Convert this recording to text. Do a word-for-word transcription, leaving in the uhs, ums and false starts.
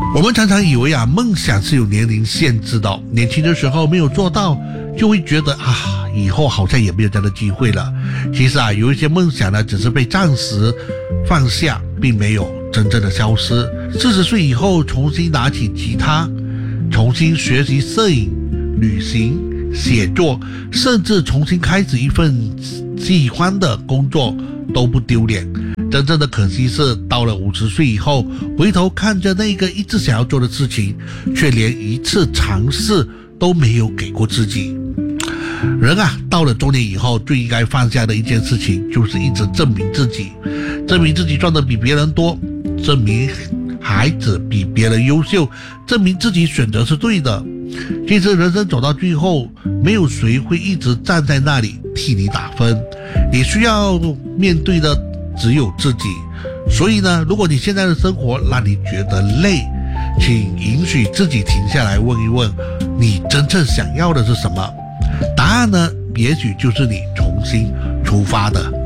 我们常常以为啊，梦想是有年龄限制的，年轻的时候没有做到，就会觉得啊，以后好像也没有这样的机会了。其实啊，有一些梦想呢，只是被暂时放下，并没有真正的消失。四十岁以后，重新拿起吉他，重新学习摄影、旅行、写作，甚至重新开始一份喜欢的工作，都不丢脸。真正的可惜是，到了五十岁以后，回头看着那个一直想要做的事情，却连一次尝试都没有给过自己。人啊，到了中年以后，最应该放下的一件事情，就是一直证明自己，证明自己赚的比别人多，证明孩子比别人优秀，证明自己选择是对的。其实人生走到最后，没有谁会一直站在那里替你打分，你需要面对的只有自己。所以呢，如果你现在的生活让你觉得累，请允许自己停下来问一问，你真正想要的是什么？答案呢，也许就是你重新出发的